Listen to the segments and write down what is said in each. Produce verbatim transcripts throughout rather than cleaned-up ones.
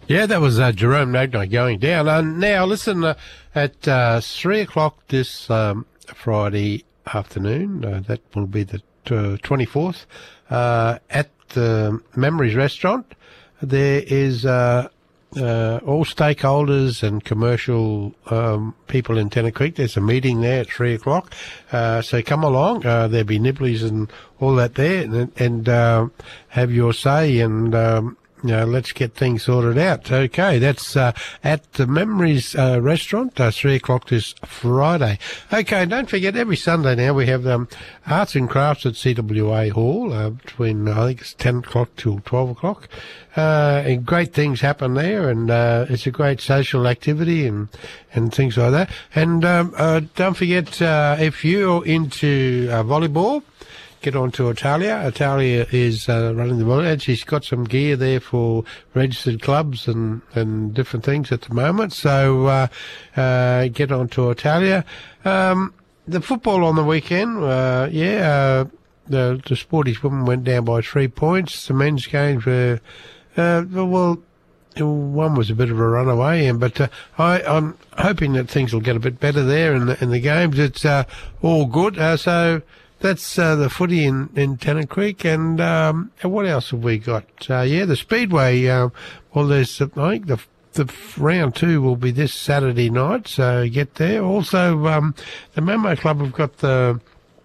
Yeah, that was uh, Jerome Nagnai going down. Uh, now, listen, uh, at uh, three o'clock this um, Friday afternoon, uh, that will be the uh, twenty-fourth, uh, at the Memories Restaurant, there is uh, uh, all stakeholders and commercial um, people in Tennant Creek. There's a meeting there at three o'clock. Uh, so come along. Uh, there'll be nibblies and all that there, and, and uh, have your say, and um, you know, let's get things sorted out. Okay, that's uh, at the Memories uh, Restaurant, uh, three o'clock this Friday. Okay, don't forget, every Sunday now we have um, Arts and Crafts at C W A Hall uh, between, I think it's ten o'clock till twelve o'clock. Uh, and great things happen there, and uh, it's a great social activity and, and things like that. And um, uh, don't forget, uh, if you're into uh, volleyball, get on to Italia. Italia is uh, running the volleyball, and she's got some gear there for registered clubs and, and different things at the moment. So uh, uh, get on to Italia. Um, the football on the weekend, uh, yeah, uh, the, the Sporties women went down by three points. The men's games were, uh, well, one was a bit of a runaway, and but uh, I, I'm hoping that things will get a bit better there in the, in the games. It's uh, all good. Uh, so that's uh, the footy in, in Tennant Creek. And, um, and what else have we got? Uh, yeah, the Speedway. Uh, well, there's, I think the the round two will be this Saturday night, so get there. Also, um, the Mamo Club have got the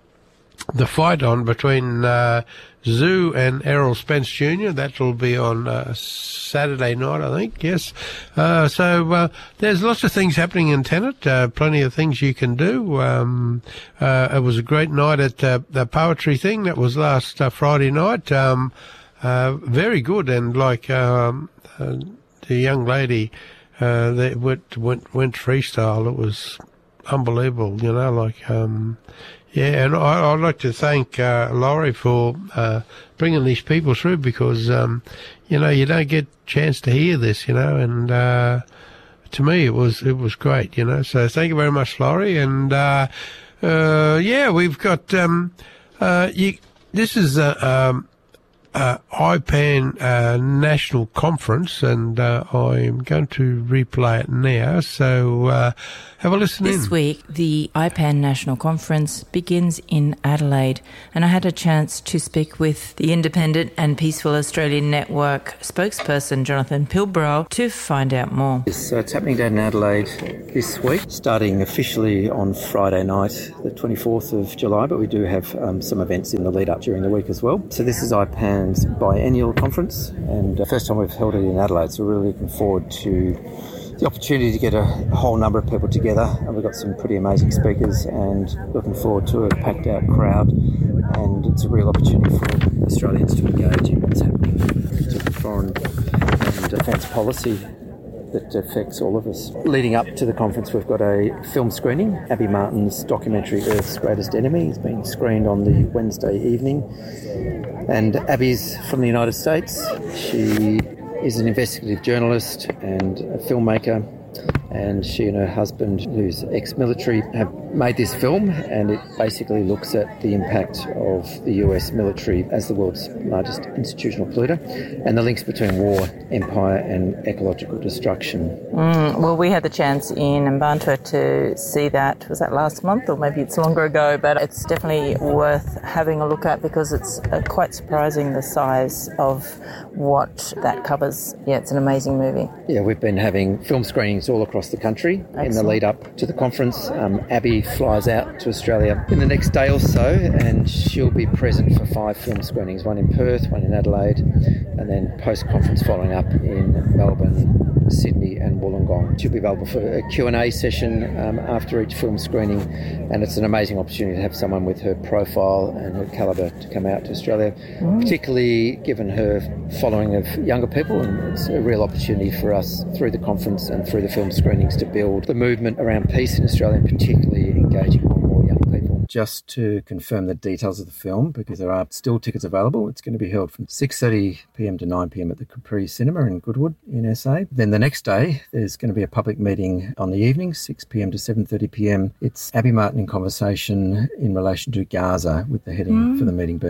the fight on between uh, Zoo and Errol Spence Junior That will be on uh, Saturday night, I think, yes. Uh, so uh, there's lots of things happening in Tennant, uh, plenty of things you can do. Um, uh, it was a great night at uh, the poetry thing. That was last uh, Friday night. Um, uh, very good, and like um, uh, the young lady uh, that went, went, went freestyle, it was unbelievable, you know, like... Um, Yeah, and I, I'd like to thank uh, Laurie for uh, bringing these people through, because, um, you know, you don't get a chance to hear this, you know, and uh, to me it was it was great, you know. So thank you very much, Laurie. And, uh, uh, yeah, we've got, um, uh, you, this is a um, uh, I PAN uh, National Conference, and uh, I'm going to replay it now, so uh, have a listen this in. This week, the I PAN National Conference begins in Adelaide, and I had a chance to speak with the Independent and Peaceful Australian Network spokesperson, Jonathan Pilbrow, to find out more. Yes, so it's happening down in Adelaide this week, starting officially on Friday night, the twenty-fourth of July, but we do have um, some events in the lead-up during the week as well. So this is I PAN's biennial conference, and the first time we've held it in Adelaide, so we're really looking forward to the opportunity to get a, a whole number of people together. And we've got some pretty amazing speakers, and looking forward to a packed out crowd, and it's a real opportunity for Australians to engage in what's happening to foreign and defence policy that affects all of us. Leading up to the conference, we've got a film screening. Abby Martin's documentary Earth's Greatest Enemy is being screened on the Wednesday evening. And Abby's from the United States. She is an investigative journalist and a filmmaker, and she and her husband, who's ex-military, have made this film, and it basically looks at the impact of the U S military as the world's largest institutional polluter, and the links between war, empire and ecological destruction. Mm, well, we had the chance in Mbantua to see that. Was that last month, or maybe it's longer ago? But it's definitely worth having a look at, because it's uh, quite surprising, the size of what that covers. Yeah, it's an amazing movie. Yeah, we've been having film screenings all across the country. Excellent. In the lead up to the conference. Um, Abby flies out to Australia in the next day or so, and she'll be present for five film screenings, one in Perth, one in Adelaide, and then post-conference following up in Melbourne, Sydney and Wollongong. She'll be available for a Q and A session um, after each film screening, and it's an amazing opportunity to have someone with her profile and her calibre to come out to Australia, mm. particularly given her following of younger people, and it's a real opportunity for us through the conference and through the film screenings to build the movement around peace in Australia, and particularly engaging more and more young people. Just to confirm the details of the film, because there are still tickets available, it's going to be held from six thirty p m to nine p m at the Capri Cinema in Goodwood in S A. Then the next day, there's going to be a public meeting on the evening, six p m to seven thirty p m. It's Abby Martin in conversation in relation to Gaza, with the heading mm. for the meeting being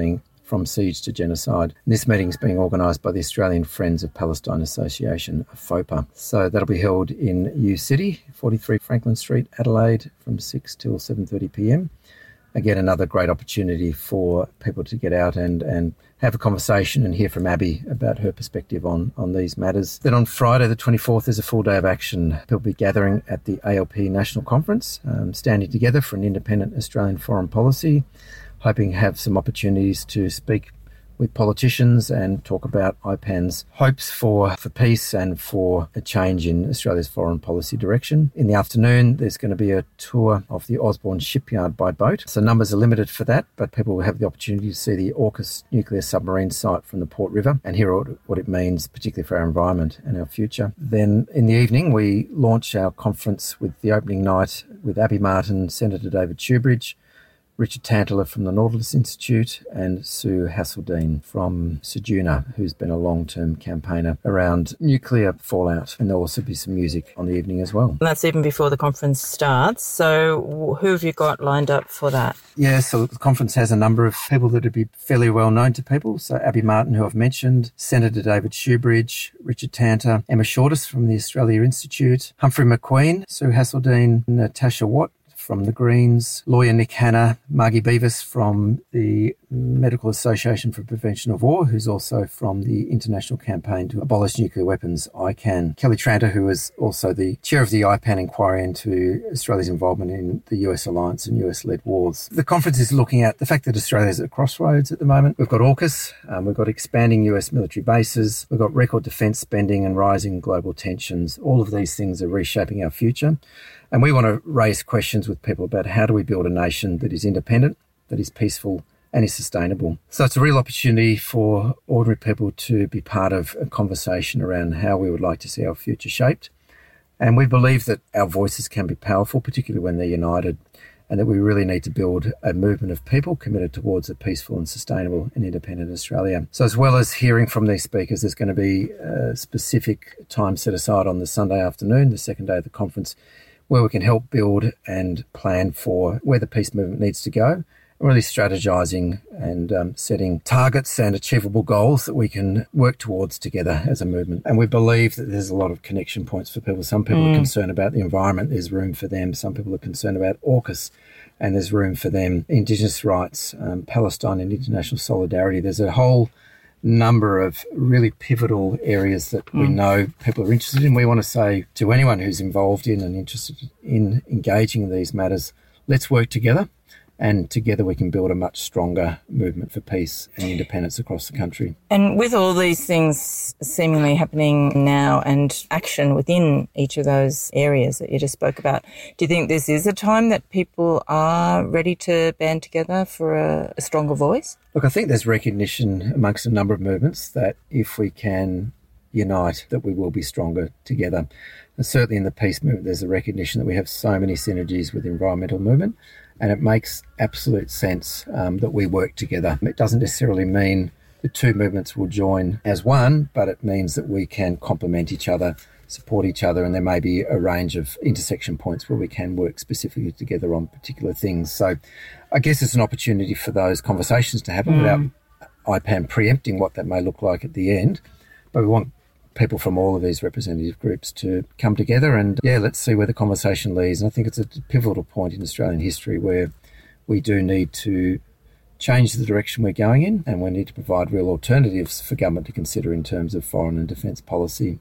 from Siege to Genocide. And this meeting is being organised by the Australian Friends of Palestine Association, FOPA. So that'll be held in U City, forty-three Franklin Street, Adelaide, from six till seven thirty p m. Again, another great opportunity for people to get out and, and have a conversation and hear from Abby about her perspective on, on these matters. Then on Friday the twenty-fourth, there's a full day of action. People will be gathering at the A L P National Conference, um, standing together for an independent Australian foreign policy, hoping to have some opportunities to speak with politicians and talk about I PAN's hopes for, for peace and for a change in Australia's foreign policy direction. In the afternoon, there's going to be a tour of the Osborne shipyard by boat. So numbers are limited for that, but people will have the opportunity to see the AUKUS nuclear submarine site from the Port River and hear what it means, particularly for our environment and our future. Then in the evening, we launch our conference with the opening night with Abby Martin, Senator David Shoebridge, Richard Tanteler from the Nautilus Institute, and Sue Haseldine from Sejuna, who's been a long-term campaigner around nuclear fallout. And there'll also be some music on the evening as well. And that's even before the conference starts. So who have you got lined up for that? Yeah, so the conference has a number of people that would be fairly well known to people. So Abby Martin, who I've mentioned, Senator David Shoebridge, Richard Tanter, Emma Shortis from the Australia Institute, Humphrey McQueen, Sue Haseldine, Natasha Watt from the Greens, lawyer Nick Hanna, Margie Beavis from the Medical Association for Prevention of War, who's also from the International Campaign to Abolish Nuclear Weapons, I CAN. Kelly Tranter, who is also the chair of the I PAN inquiry into Australia's involvement in the U S alliance and U S-led wars. The conference is looking at the fact that Australia's at a crossroads at the moment. We've got AUKUS, um, we've got expanding U S military bases, we've got record defence spending and rising global tensions. All of these things are reshaping our future. And we want to raise questions with people about how do we build a nation that is independent, that is peaceful and is sustainable. So it's a real opportunity for ordinary people to be part of a conversation around how we would like to see our future shaped. And we believe that our voices can be powerful, particularly when they're united, and that we really need to build a movement of people committed towards a peaceful and sustainable and independent Australia. So as well as hearing from these speakers, there's going to be a specific time set aside on the Sunday afternoon, the second day of the conference, where we can help build and plan for where the peace movement needs to go, really strategising and um, setting targets and achievable goals that we can work towards together as a movement. And we believe that there's a lot of connection points for people. Some people mm. are concerned about the environment, there's room for them. Some people are concerned about AUKUS, and there's room for them. Indigenous rights, um, Palestine and international solidarity. There's a whole number of really pivotal areas that mm. we know people are interested in. We want to say to anyone who's involved in and interested in engaging in these matters, let's work together, and together we can build a much stronger movement for peace and independence across the country. And with all these things seemingly happening now and action within each of those areas that you just spoke about, do you think this is a time that people are ready to band together for a, a stronger voice? Look, I think there's recognition amongst a number of movements that if we can unite, that we will be stronger together. And certainly in the peace movement, there's a recognition that we have so many synergies with the environmental movement, and it makes absolute sense um, that we work together. It doesn't necessarily mean the two movements will join as one, but it means that we can complement each other, support each other, and there may be a range of intersection points where we can work specifically together on particular things. So I guess it's an opportunity for those conversations to happen mm. without I PAN preempting what that may look like at the end. But we want people from all of these representative groups to come together and, yeah, let's see where the conversation leads. And I think it's a pivotal point in Australian history where we do need to change the direction we're going in, and we need to provide real alternatives for government to consider in terms of foreign and defence policy.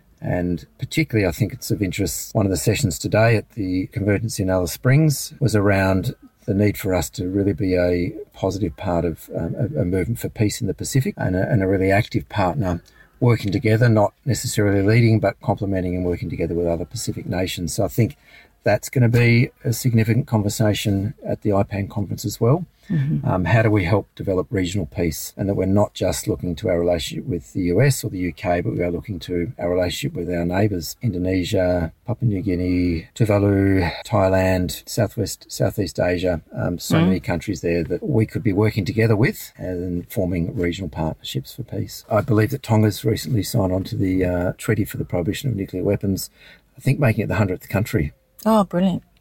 And particularly, I think it's of interest, one of the sessions today at the Convergence in Alice Springs was around the need for us to really be a positive part of um, a, a movement for peace in the Pacific and a, and a really active partner working together, not necessarily leading, but complementing and working together with other Pacific nations. So I think that's going to be a significant conversation at the I PAN conference as well. Mm-hmm. Um, how do we help develop regional peace, and that we're not just looking to our relationship with the U S or the U K, but we are looking to our relationship with our neighbours, Indonesia, Papua New Guinea, Tuvalu, Thailand, Southwest, Southeast Asia, um, so mm. many countries there that we could be working together with and forming regional partnerships for peace. I believe that Tonga's recently signed on to the uh, Treaty for the Prohibition of Nuclear Weapons, I think making it the hundredth country. Oh, brilliant.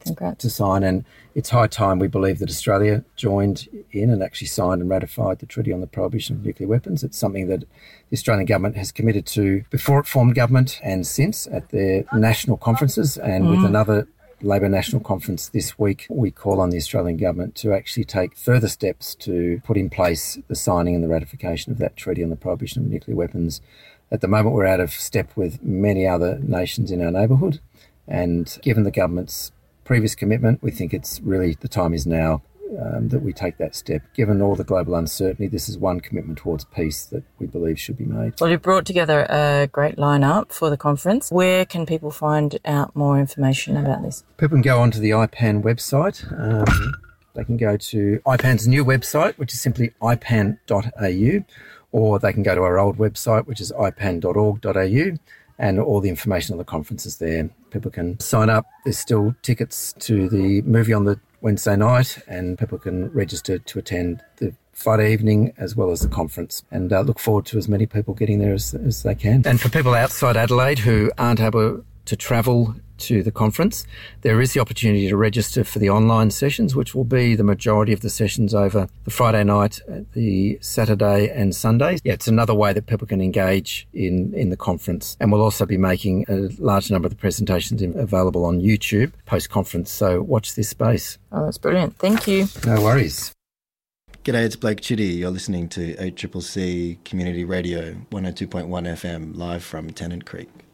Congrats. to sign. And it's high time, we believe, that Australia joined in and actually signed and ratified the Treaty on the Prohibition of Nuclear Weapons. It's something that the Australian government has committed to before it formed government and since at their national conferences, and mm. with another Labor National Conference this week, we call on the Australian government to actually take further steps to put in place the signing and the ratification of that Treaty on the Prohibition of Nuclear Weapons. At the moment, we're out of step with many other nations in our neighbourhood, and given the government's previous commitment, we think it's really the time is now um, that we take that step. Given all the global uncertainty, this is one commitment towards peace that we believe should be made. Well, you've brought together a great lineup for the conference. Where can people find out more information about this? People can go onto the I PAN website. Um, they can go to I PAN's new website, which is simply i pan dot a u, or they can go to our old website, which is i pan dot org dot a u, and all the information on the conference is there. People can sign up. There's still tickets to the movie on the Wednesday night, and people can register to attend the Friday evening as well as the conference, and uh, look forward to as many people getting there as, as they can. And for people outside Adelaide who aren't able to travel to the conference, there is the opportunity to register for the online sessions, which will be the majority of the sessions over the Friday night, the Saturday and Sundays. Yeah, it's another way that people can engage in, in the conference. And we'll also be making a large number of the presentations available on YouTube post-conference, so watch this space. Oh, that's brilliant. Thank you. No worries. G'day, it's Blake Chitty. You're listening to A C C C Community Radio one oh two point one F M, live from Tennant Creek.